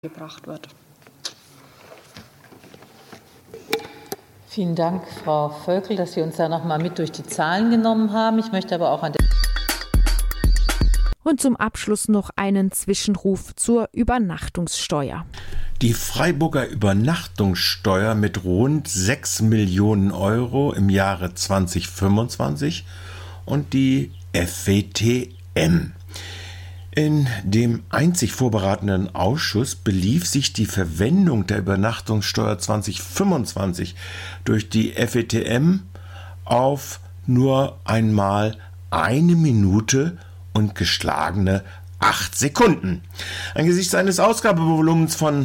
gebracht wird. Vielen Dank, Frau Völkel, dass Sie uns da noch mal mit durch die Zahlen genommen haben. Ich möchte aber auch an der Und zum Abschluss noch einen Zwischenruf zur Übernachtungssteuer. Die Freiburger Übernachtungssteuer mit rund 6 Millionen Euro im Jahre 2025 und die FWTM. In dem einzig vorberatenden Ausschuss belief sich die Verwendung der Übernachtungssteuer 2025 durch die FWTM auf nur einmal 1 Minute und geschlagene 8 Sekunden. Angesichts eines Ausgabevolumens von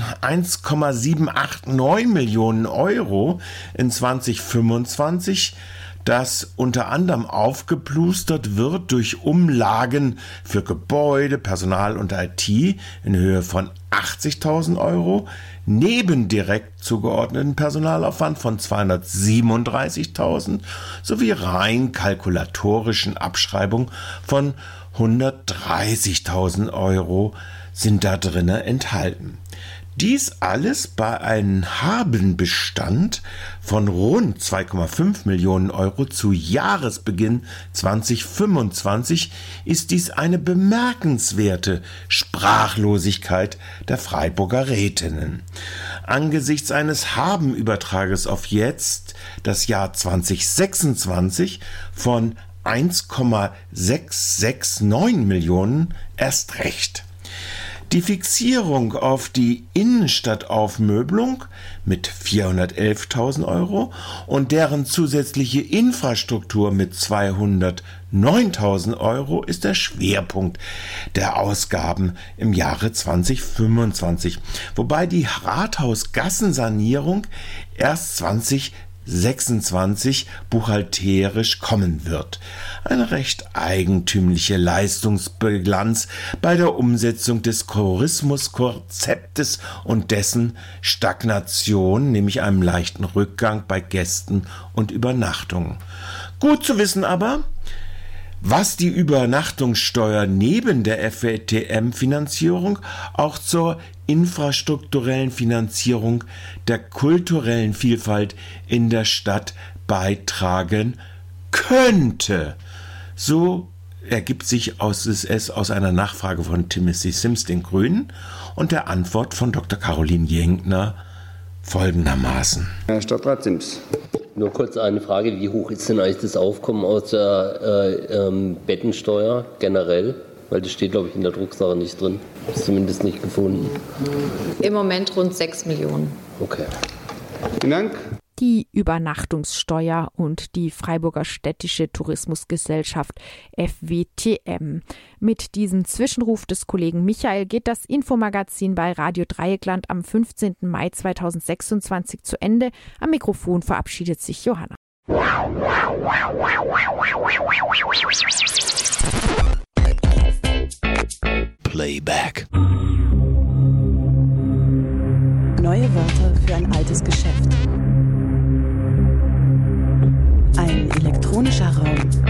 1,789 Millionen Euro in 2025, das unter anderem aufgeplustert wird durch Umlagen für Gebäude, Personal und IT in Höhe von 80.000 Euro, neben direkt zugeordneten Personalaufwand von 237.000 sowie rein kalkulatorischen Abschreibungen von 130.000 Euro sind da drinne enthalten. Dies alles bei einem Habenbestand von rund 2,5 Millionen Euro zu Jahresbeginn 2025 ist dies eine bemerkenswerte Sprachlosigkeit der Freiburger Rätinnen. Angesichts eines Habenübertrages auf jetzt, das Jahr 2026, von 1,669 Millionen erst recht. Die Fixierung auf die Innenstadtaufmöblung mit 411.000 Euro und deren zusätzliche Infrastruktur mit 209.000 Euro ist der Schwerpunkt der Ausgaben im Jahre 2025, wobei die Rathausgassensanierung erst 2026 buchhalterisch kommen wird. Eine recht eigentümliche Leistungsbilanz bei der Umsetzung des Tourismuskonzeptes und dessen Stagnation, nämlich einem leichten Rückgang bei Gästen und Übernachtungen. Gut zu wissen aber, was die Übernachtungssteuer neben der FWTM-Finanzierung auch zur infrastrukturellen Finanzierung der kulturellen Vielfalt in der Stadt beitragen könnte. So ergibt sich es aus einer Nachfrage von Timothy Sims, den Grünen, und der Antwort von Dr. Caroline Jenkner folgendermaßen. Herr Stadtrat Sims. Nur kurz eine Frage, wie hoch ist denn eigentlich das Aufkommen aus der Bettensteuer generell? Weil das steht, glaube ich, in der Drucksache nicht drin. Ist zumindest nicht gefunden. Im Moment rund 6 Millionen. Okay. Vielen Dank. Die Übernachtungssteuer und die Freiburger Städtische Tourismusgesellschaft FWTM. Mit diesem Zwischenruf des Kollegen Michael geht das Infomagazin bei Radio Dreieckland am 15. Mai 2026 zu Ende. Am Mikrofon verabschiedet sich Johanna. Playback. Neue Wörter für ein altes Geschäft. Ein elektronischer Raum